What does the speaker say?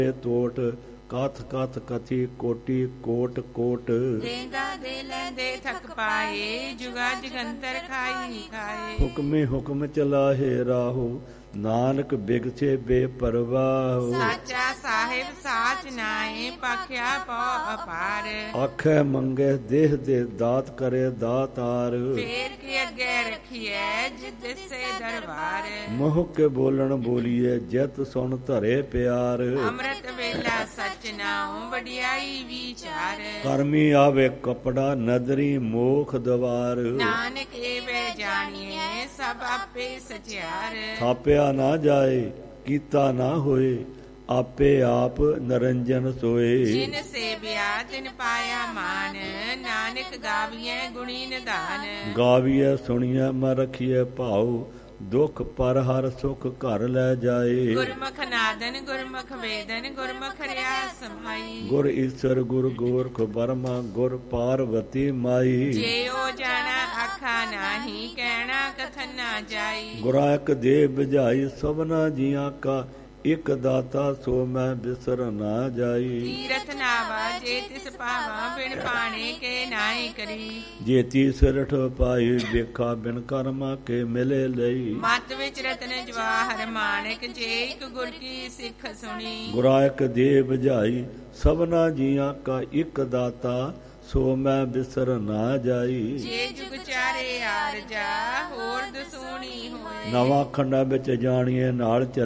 ਤੋਟ ਕਥ ਕਥ ਕਥੀ ਕੋਟੀ ਕੋਟ ਕੋਟ। ਦੇਗਾ ਦੇ ਲੈਂਦੇ ਥਕ ਪਾਏ ਜੁਗਾ ਜਗੰਤਰ ਖਾਈ ਖਾਏ। ਹੁਕਮੇ ਹੁਕਮ ਚਲਾਹੇ ਰਾਹੋ ਨਾਨਕ ਬਿਗਸੇ ਬੇਪਰਵਾਹ। ਸਾਚਾ ਸਾਹਿਬ ਸਾਚ ਨਾਏ ਪਖਿਆ ਪਉ ਅਪਾਰ। ਆਖੇ ਮੰਗੇ ਦੇਹ ਦੇ ਦਾਤ ਕਰੇ ਦਾਤਾਰ। ਫੇਰ ਕੇ ਅੱਗੇ ਰਖੀਐ ਜਿਤ ਸੇ ਦਰਬਾਰ। ਮੋਹ ਕੇ ਬੋਲਣ ਬੋਲੀਏ ਜਿਤ ਸੁਣ ਧਰੇ ਪਿਆਰ। ਅੰਮ੍ਰਿਤ ਵੇਲਾ ਸਚ ਨਾਉ ਵਡਿਆਈ ਵਿਚਾਰ। ਕਰਮੀ ਆਵੇ ਕਪੜਾ ਨਦਰੀ ਮੋਖ ਦਵਾਰ। ਨਾਨਕ ਏਵੇਂ ਜਾਣੀਏ ਸਭ ਆਪੇ ਸਚਿਆਰ। ਥਾਪਿਆ ਨਾ ਜਾਏ ਕੀਤਾ ਨਾ ਹੋਏ ਆਪੇ ਆਪ ਨਰੰਜਨ ਸੋਏ। ਜਿਨ ਸੇਵਿਆ ਤਿਨ ਪਾਇਆ ਮਾਨ ਨਾਨਕ ਗਾਵੀਐ ਗੁਣੀ ਨਿਧਾਨ। ਗਾਵੀਐ ਸੁਣੀਐ ਮੈਂ ਰਖੀਐ ਭਾਉ ਦੁਖ ਪਰ ਹਰ ਸੁਖ ਘਰ ਲੈ ਜਾਏ। ਗੁਰਮੁਖ ਨਾਦਨ ਗੁਰਮੁਖ ਵੇਦਨ ਗੁਰਮੁਖ ਰਿਆ ਸਮਾਈ। ਗੁਰ ਈਸਰ ਗੁਰ ਗੋਰਖ ਬਰਮਾ ਗੁਰ ਪਾਰਵਤੀ ਮਾਈ। ਜੇ ਓ ਜਾਣਾ ਆਖਾ ਨਾਹੀ ਕਹਿਣਾ ਕਥਨ ਨਾ ਜਾਈ। ਗੁਰਾਂ ਇਕ ਦੇਹ ਬੁਝਾਈ ਸਭਨਾ ਜੀਆਂ ਕਾ ਇਕ ਦਾਤਾ ਸੋ ਮੈਂ ਬਿਸਰ ਨਾ ਜਾਈ। ਤੀਰਥ ਨਾਵਾ ਜੇ ਤਿਸ ਪਾਵਾ ਬਿਨ ਪਾਣੇ ਕੇ ਨਾਹੀ ਕਰੀ। ਜੇ ਤੀਸਰਠ ਪਾਈ ਵੇਖਾ ਬਿਨ ਕਰਮਾ ਕੇ ਮਿਲੇ ਲਈ। ਮਤ ਵਿੱਚ ਰਤਨ ਜਵਾਹਰ ਮਾਣਕ ਜੇ ਇਕ ਗੁਰ ਕੀ ਸਿੱਖ ਸੁਣੀ। ਗੁਰਾਂ ਇਕ ਦੇਹ ਬੁਝਾਈ ਸਭਨਾ ਜੀਆਂ ਕਾ ਇਕ ਦਾਤਾ ਸੋ ਮੈਂ ਬਿਸਰ ਨਾ ਜਾਈ। ਜੇ ਜੁਗ ਚਾਰੇ ਆਰਜਾ ਹੋਰ ਦਸੂਣੀ ਹੋਏ। ਨਵਾਂ ਖੰਡਾਂ ਵਿੱਚ ਜਾਣੀਏ ਨਾਲ